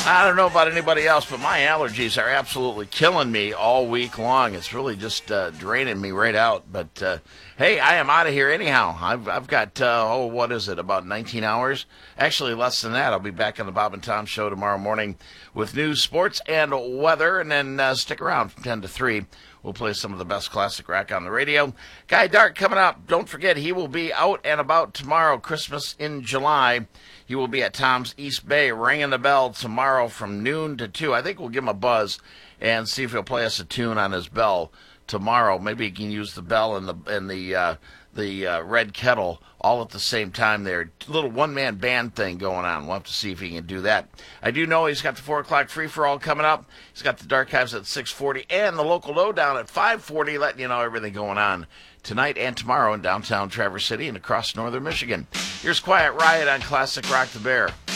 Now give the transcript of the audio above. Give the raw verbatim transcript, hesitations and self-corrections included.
I don't know about anybody else, but my allergies are absolutely killing me all week long. It's really just uh, draining me right out. But, uh, hey, I am out of here anyhow. I've, I've got, uh, oh, what is it, about nineteen hours? Actually, less than that. I'll be back on the Bob and Tom Show tomorrow morning with news, sports, and weather. And then uh, stick around from ten to three. We'll play some of the best classic rock on the radio. Guy Dart coming up. Don't forget, he will be out and about tomorrow, Christmas in July. He will be at Tom's East Bay, ringing the bell tomorrow from noon to two. I think we'll give him a buzz and see if he'll play us a tune on his bell tomorrow. Maybe he can use the bell and the and the uh, the uh, red kettle all at the same time there. Little one-man band thing going on. We'll have to see if he can do that. I do know he's got the four o'clock free-for-all coming up. He's got the Dark Hives at six forty and the local lowdown at five forty, letting you know everything going on tonight and tomorrow in downtown Traverse City and across northern Michigan. Here's Quiet Riot on Classic Rock the Bear.